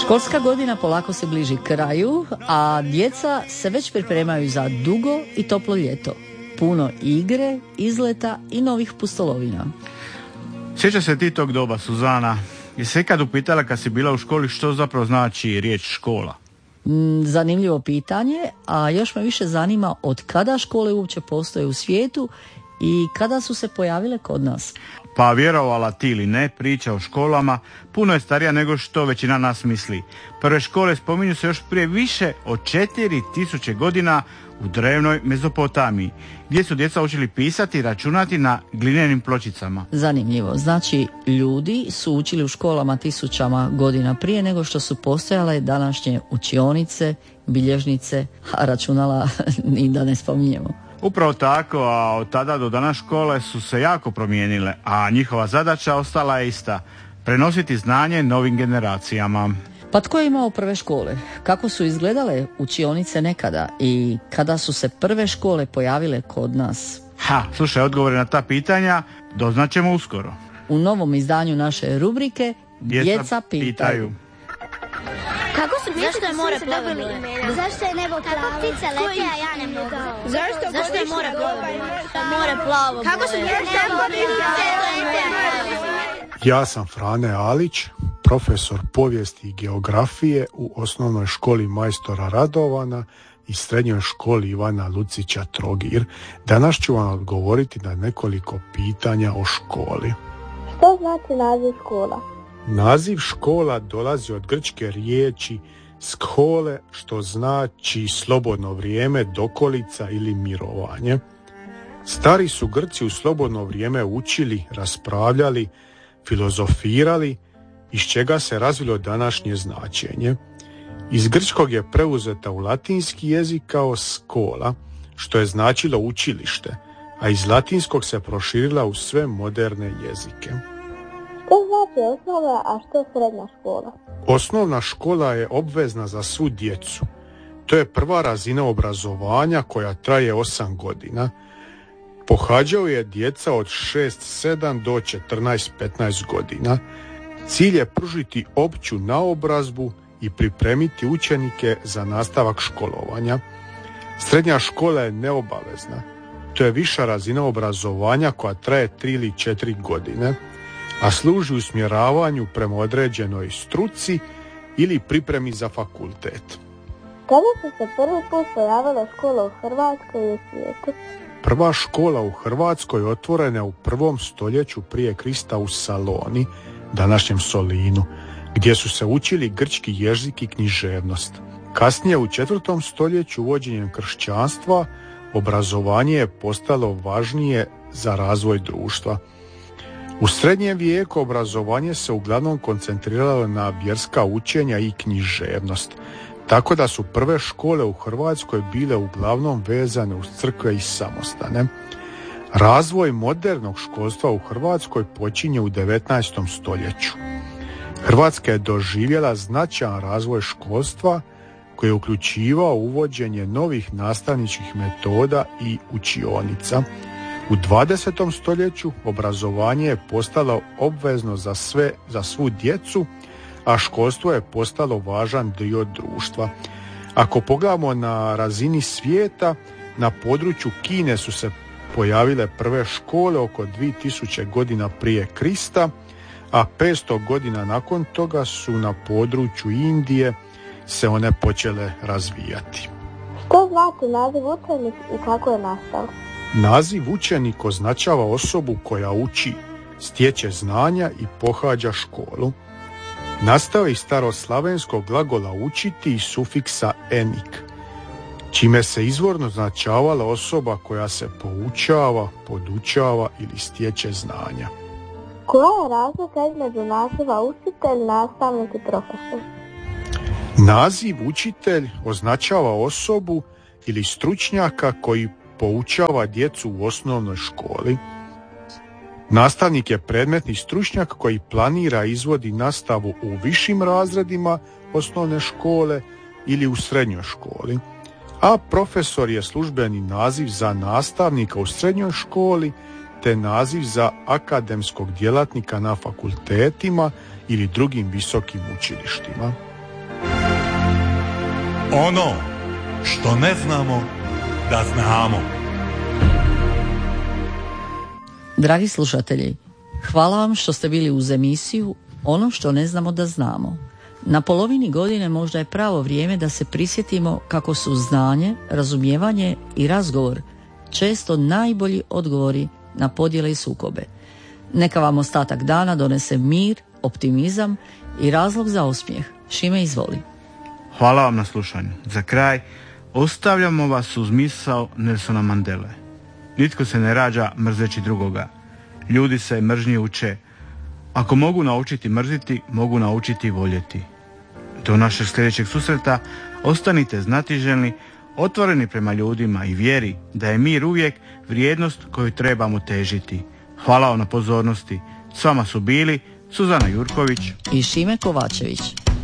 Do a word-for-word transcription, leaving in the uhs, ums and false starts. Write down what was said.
Školska godina polako se bliži kraju, a djeca se već pripremaju za dugo i toplo ljeto. Puno igre, izleta i novih pustolovina. Sjeća se ti tog doba, Suzana? Jesi se ikad upitala kad si bila u školi što zapravo znači riječ škola? Mm, zanimljivo pitanje, a još me više zanima od kada škole uopće postoje u svijetu i kada su se pojavile kod nas. Pa vjerovala ti ili ne, priča o školama puno je starija nego što većina nas misli. Prve škole spominju se još prije više od četiri tisuće godina u drevnoj Mezopotamiji, gdje su djeca učili pisati i računati na glinenim pločicama. Zanimljivo, znači ljudi su učili u školama tisućama godina prije nego što su postojale današnje učionice, bilježnice, a računala i da ne spominjemo. Upravo tako, a od tada do danas škole su se jako promijenile, a njihova zadaća ostala je ista, prenositi znanje novim generacijama. Pa tko je imao prve škole? Kako su izgledale učionice nekada i kada su se prve škole pojavile kod nas? Ha, slušaj, odgovore na ta pitanja doznaćemo uskoro. U novom izdanju naše rubrike Djeca, Djeca pitaju. pitaju. Kako su zašto je more plavo? Zašto je nebo plavo? Kako ptice lete, a ja ne mogu? Zašto, zašto je more plavo? More plavo. Kako su ptice lete, a ja ne mogu? Ja sam Frane Alić, profesor povijesti i geografije u osnovnoj školi majstora Radovana i srednjoj školi Ivana Lucića Trogir. Danas ću vam odgovoriti na nekoliko pitanja o školi. Što znači naziv škola? Naziv škola dolazi od grčke riječi skole, što znači slobodno vrijeme, dokolica ili mirovanje. Stari su Grci u slobodno vrijeme učili, raspravljali, filozofirali, iz čega se razvilo današnje značenje. Iz grčkog je preuzeta u latinski jezik kao skola, što je značilo učilište, a iz latinskog se proširila u sve moderne jezike. Što znači osnovna, a što srednja škola? Osnovna škola je obvezna za svu djecu. To je prva razina obrazovanja koja traje osam godina. Pohađaju je djeca od šest sedam do četrnaest petnaest godina. Cilj je pružiti opću naobrazbu i pripremiti učenike za nastavak školovanja. Srednja škola je neobavezna. To je viša razina obrazovanja koja traje tri ili četiri godine, a služi usmjeravanju prema određenoj struci ili pripremi za fakultet. Kada su se prvi put pojavile škole u Hrvatskoj i u svijetu? Prva škola u Hrvatskoj otvorena je u prvom stoljeću prije Krista u Saloni, današnjem Solinu, gdje su se učili grčki jezik i književnost. Kasnije u četvrtom stoljeću uvođenjem kršćanstva obrazovanje je postalo važnije za razvoj društva. U srednjem vijeku obrazovanje se uglavnom koncentriralo na vjerska učenja i književnost, tako da su prve škole u Hrvatskoj bile uglavnom vezane uz crkve i samostane. Razvoj modernog školstva u Hrvatskoj počinje u devetnaestom stoljeću. Hrvatska je doživjela značajan razvoj školstva koji je uključivao uvođenje novih nastavničkih metoda i učionica. U dvadesetom stoljeću obrazovanje je postalo obvezno za sve, za svu djecu, a školstvo je postalo važan dio društva. Ako pogledamo na razini svijeta, na području Kine su se pojavile prve škole oko dvije tisuće godina prije Krista, a petsto godina nakon toga su na području Indije se one počele razvijati. Što znači naziv učenik i kako je nastao? Naziv učenik označava osobu koja uči, stječe znanja i pohađa školu. Nastao je iz staroslavenskog glagola učiti i sufiksa enik, čime se izvorno označavala osoba koja se poučava, podučava ili stječe znanja. Koja je razlika između naziva učitelj, nastavnik i profesor? Naziv učitelj označava osobu ili stručnjaka koji poučava djecu u osnovnoj školi. Nastavnik je predmetni stručnjak koji planira i izvodi nastavu u višim razredima osnovne škole ili u srednjoj školi, a profesor je službeni naziv za nastavnika u srednjoj školi te naziv za akademskog djelatnika na fakultetima ili drugim visokim učilištima. Ono što ne znamo da znamo. Dragi slušatelji, hvala vam što ste bili uz emisiju Ono što ne znamo da znamo. Na polovini godine možda je pravo vrijeme da se prisjetimo kako su znanje, razumijevanje i razgovor često najbolji odgovori na podjele i sukobe. Neka vam ostatak dana donese mir, optimizam i razlog za osmijeh. Šime, izvoli. Hvala vam na slušanju. Za kraj ostavljamo vas uz misao Nelsona Mandele. Nitko se ne rađa mrzeći drugoga. Ljudi se mržnje uče. Ako mogu naučiti mrziti, mogu naučiti voljeti. Do našeg sljedećeg susreta ostanite znatiželjni, otvoreni prema ljudima i vjeri da je mir uvijek vrijednost koju trebamo težiti. Hvala vam na pozornosti. S vama su bili Suzana Jurković i Šime Kovačević.